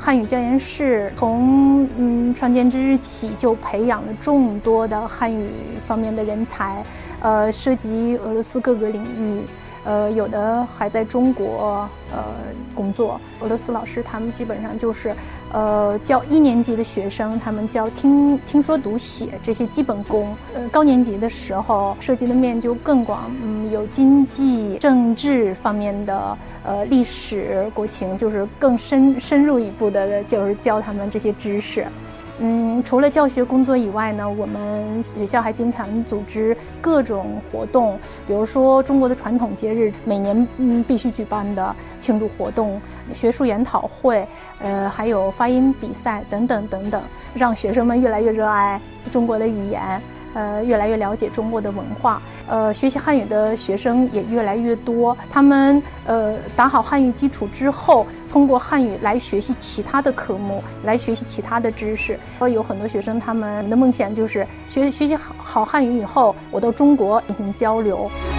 汉语教研室从创建之日起就培养了众多的汉语方面的人才，涉及俄罗斯各个领域。有的还在中国工作。俄罗斯老师他们基本上就是教1年级的学生，他们教听说读写这些基本功。高年级的时候涉及的面就更广，有经济、政治方面的，历史、国情，就是更深入一步的，就是教他们这些知识。除了教学工作以外呢，我们学校还经常组织各种活动，比如说中国的传统节日，每年必须举办的庆祝活动、学术研讨会，还有发音比赛等等等等，让学生们越来越热爱中国的语言，越来越了解中国的文化。学习汉语的学生也越来越多，他们打好汉语基础之后，通过汉语来学习其他的科目，来学习其他的知识。有很多学生他们的梦想就是学习好汉语以后，我到中国进行交流。